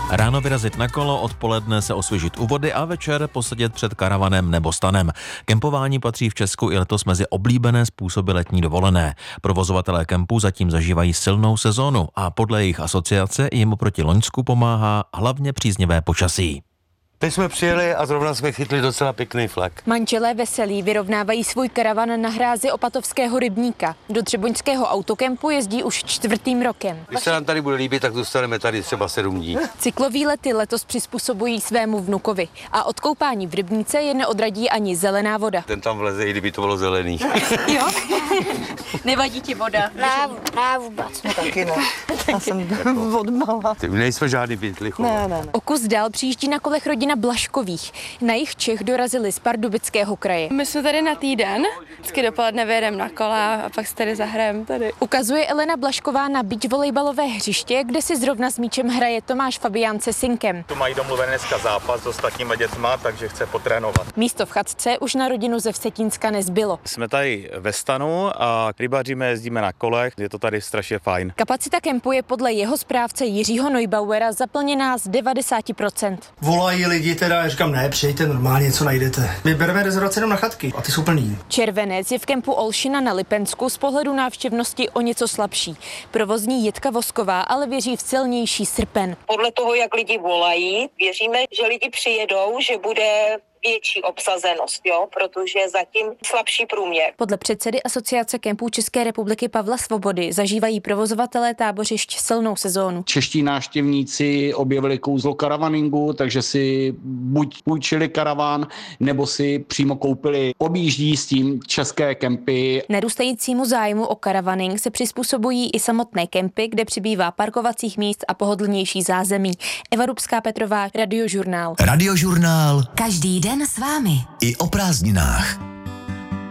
Ráno vyrazit na kolo, odpoledne se osvěžit u vody a večer posedět před karavanem nebo stanem. Kempování patří v Česku i letos mezi oblíbené způsoby letní dovolené. Provozovatelé kempů zatím zažívají silnou sezónu a podle jejich asociace jim oproti loňsku pomáhá hlavně příznivé počasí. Teď jsme přijeli a zrovna jsme chytli docela pěkný flak. Manželé veselí vyrovnávají svůj karavan na hrázi Opatovského rybníka. Do třeboňského autokempu jezdí už 4. rokem. Když se nám tady bude líbit, tak zůstaneme tady třeba 7 dní. Cyklovýlety letos přizpůsobují svému vnukovi a od koupání v rybníce je neodradí ani zelená voda. Ten tam vleze, i kdyby to bylo zelený. Jo? Nevadí ti voda? Ne, vůbec. No taky ne. Já jsem odmala. Nejsme žádný pytlichové. Ne. O kus dál přijíždí na kolech rodina Blažkových. Na jich Čech dorazili z Pardubického kraje. My jsme tady na týden, vždycky dopoledne vyjedeme na kola a pak se tady zahrajeme tady. Ukazuje Elena Blažková na beach volejbalové hřiště, kde si zrovna s míčem hraje Tomáš Fabián se synkem. Tu mají domluvený dneska zápas s ostatníma dětma, takže chce potrénovat. Místo v chatce už na rodinu ze Vsetínska nezbylo. Jsme tady ve stanu a rybaříme, jezdíme na kolech, je to tady strašně fajn. Kapacita kempu je podle jeho správce Jiřího Neubauera zaplněná z 90%. Volají lidi, teda já říkám, ne, přijďte, normálně něco najdete. My bereme rezervace jenom na chatky a ty jsou plný. Červenec je v kempu Olšina na Lipensku z pohledu návštěvnosti o něco slabší. Provozní Jitka Vosková ale věří v silnější srpen. Podle toho, jak lidi volají, věříme, že lidi přijedou, že bude větší obsazenost, jo, protože zatím slabší průměr. Podle předsedy Asociace kempů České republiky Pavla Svobody zažívají provozovatelé tábořišť silnou sezónu. Čeští návštěvníci objevili kouzlo karavaningu, takže si buď půjčili karaván, nebo si přímo koupili. Objíždí s tím české kempy. Narůstajícímu zájmu o karavaning se přizpůsobují i samotné kempy, kde přibývá parkovacích míst a pohodlnější zázemí. Eva Rubská-Petrová, Radiožurnál. Radiožurnál. Každý den s vámi. I o prázdninách.